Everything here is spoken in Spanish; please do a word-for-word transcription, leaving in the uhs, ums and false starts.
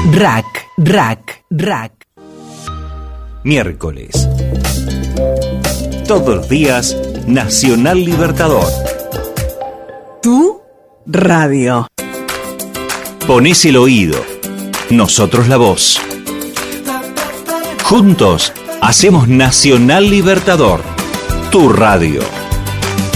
Rack, rack, rack. Miércoles. Todos los días, Nacional Libertador. Tu radio. Ponés el oído, nosotros la voz. Juntos hacemos Nacional Libertador, tu radio.